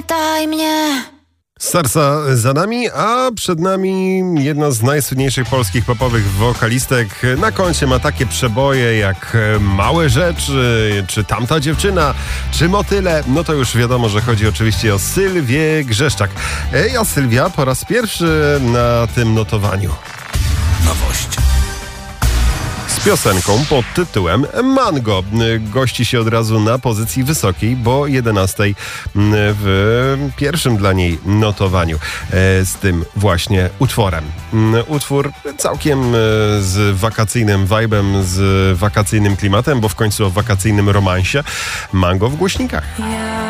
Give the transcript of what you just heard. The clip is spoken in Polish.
Pamiętaj mnie. Serca za nami, a przed nami jedna z najsłynniejszych polskich popowych wokalistek. Na koncie ma takie przeboje jak Małe rzeczy, czy Tamta dziewczyna, czy Motyle. No to już wiadomo, że chodzi oczywiście o Sylwię Grzeszczak. A Sylwia po raz pierwszy na tym notowaniu. Nowość. Z piosenką pod tytułem Mango. Gości się od razu na pozycji wysokiej, bo 11 w pierwszym dla niej notowaniu z tym właśnie utworem. Utwór całkiem z wakacyjnym vibe'em, z wakacyjnym klimatem, bo w końcu o wakacyjnym romansie. Mango w głośnikach.